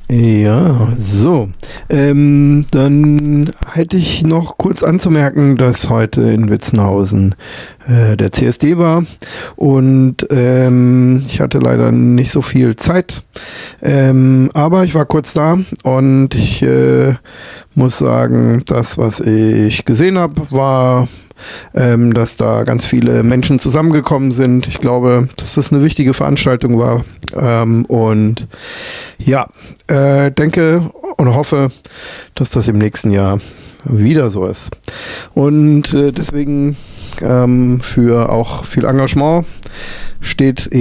Ja, so. Dann hätte ich noch kurz anzumerken, dass heute in Witzenhausen der CSD war und ich hatte leider nicht so viel Zeit, aber ich war kurz da und ich muss sagen, das, was ich gesehen habe, war dass da ganz viele Menschen zusammengekommen sind. Ich glaube, dass das eine wichtige Veranstaltung war. Und ja, denke und hoffe, dass das im nächsten Jahr wieder so ist. Und deswegen für auch viel Engagement steht